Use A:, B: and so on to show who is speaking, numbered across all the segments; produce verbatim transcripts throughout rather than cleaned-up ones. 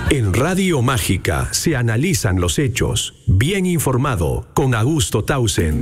A: En Radio Mágica se analizan los hechos. Bien informado con Augusto Townsend.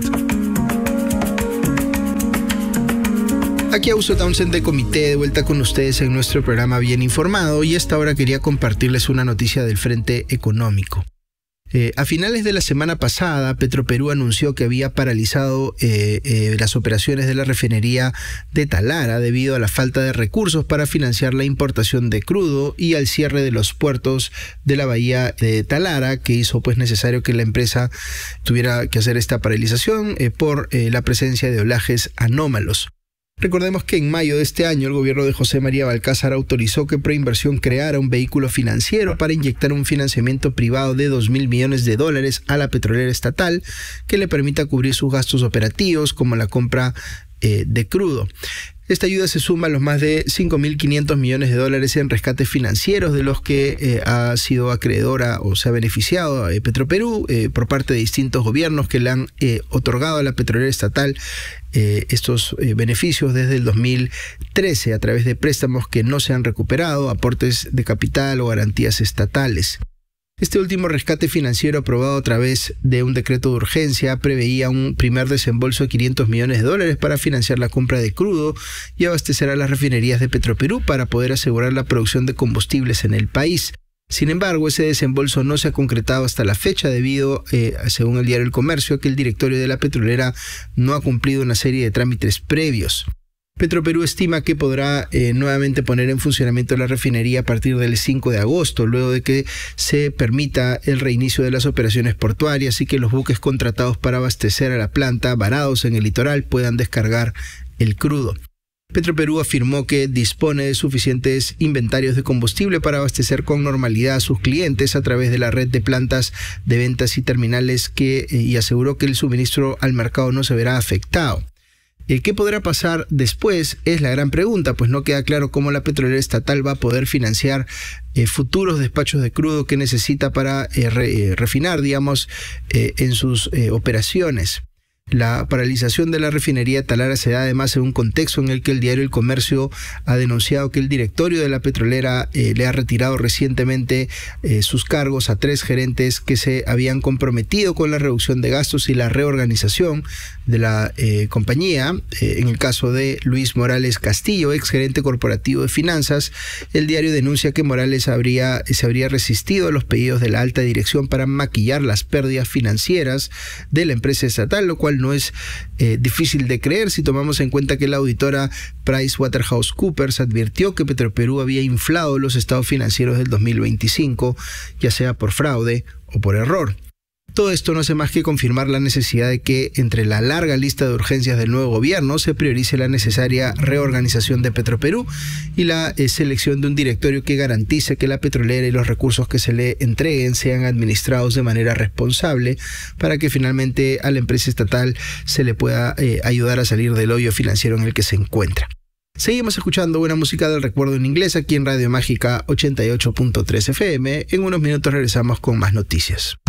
B: Aquí Augusto Townsend de Comité, de vuelta con ustedes en nuestro programa Bien Informado, y a esta hora quería compartirles una noticia del frente económico. Eh, a finales de la semana pasada, Petroperú anunció que había paralizado eh, eh, las operaciones de la refinería de Talara debido a la falta de recursos para financiar la importación de crudo y al cierre de los puertos de la bahía de Talara, que hizo pues necesario que la empresa tuviera que hacer esta paralización eh, por eh, la presencia de olajes anómalos. Recordemos que en mayo de este año el gobierno de José María Balcázar autorizó que Proinversión creara un vehículo financiero para inyectar un financiamiento privado de dos mil millones de dólares a la petrolera estatal que le permita cubrir sus gastos operativos como la compra eh, de crudo. Esta ayuda se suma a los más de cinco mil quinientos millones de dólares en rescates financieros de los que eh, ha sido acreedora o se ha beneficiado eh, Petroperú eh, por parte de distintos gobiernos que le han eh, otorgado a la petrolera estatal eh, estos eh, beneficios desde el dos mil trece a través de préstamos que no se han recuperado, aportes de capital o garantías estatales. Este último rescate financiero aprobado a través de un decreto de urgencia preveía un primer desembolso de quinientos millones de dólares para financiar la compra de crudo y abastecer a las refinerías de Petroperú para poder asegurar la producción de combustibles en el país. Sin embargo, ese desembolso no se ha concretado hasta la fecha debido, eh, según el diario El Comercio, a que el directorio de la petrolera no ha cumplido una serie de trámites previos. Petroperú estima que podrá eh, nuevamente poner en funcionamiento la refinería a partir del cinco de agosto, luego de que se permita el reinicio de las operaciones portuarias y que los buques contratados para abastecer a la planta, varados en el litoral, puedan descargar el crudo. Petroperú afirmó que dispone de suficientes inventarios de combustible para abastecer con normalidad a sus clientes a través de la red de plantas de ventas y terminales que, eh, y aseguró que el suministro al mercado no se verá afectado. ¿Qué podrá pasar después? Es la gran pregunta, pues no queda claro cómo la petrolera estatal va a poder financiar eh, futuros despachos de crudo que necesita para eh, re, eh, refinar, digamos, eh, en sus eh, operaciones. La paralización de la refinería de Talara se da además en un contexto en el que el diario El Comercio ha denunciado que el directorio de la petrolera eh, le ha retirado recientemente eh, sus cargos a tres gerentes que se habían comprometido con la reducción de gastos y la reorganización de la eh, compañía. Eh, en el caso de Luis Morales Castillo, ex gerente corporativo de finanzas, el diario denuncia que Morales habría, se habría resistido a los pedidos de la alta dirección para maquillar las pérdidas financieras de la empresa estatal, lo cual no es eh, difícil de creer si tomamos en cuenta que la auditora PricewaterhouseCoopers advirtió que Petroperú había inflado los estados financieros del dos mil veinticinco, ya sea por fraude o por error. Todo esto no hace más que confirmar la necesidad de que entre la larga lista de urgencias del nuevo gobierno se priorice la necesaria reorganización de Petroperú y la eh, selección de un directorio que garantice que la petrolera y los recursos que se le entreguen sean administrados de manera responsable para que finalmente a la empresa estatal se le pueda eh, ayudar a salir del hoyo financiero en el que se encuentra. Seguimos escuchando buena música del recuerdo en inglés aquí en Radio Mágica ochenta y ocho punto tres F M. En unos minutos regresamos con más noticias.